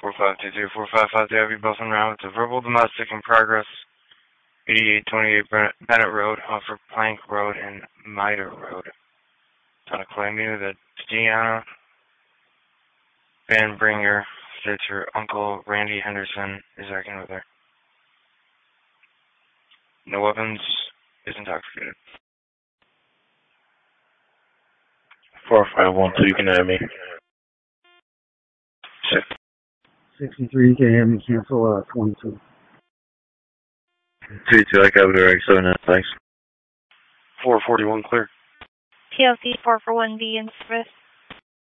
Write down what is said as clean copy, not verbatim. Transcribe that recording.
4522-4550, have you both en route to verbal domestic in progress, 8828 Bennett Road, off of Plank Road and Miter Road. Trying to claim you that Deanna Van Bringer states her uncle Randy Henderson is acting with her. No weapons, is intoxicated. 4512, you can have me. 63, you can have me cancel 22. 22, I got it, 7 thanks. 441 clear. TLC 441B in service.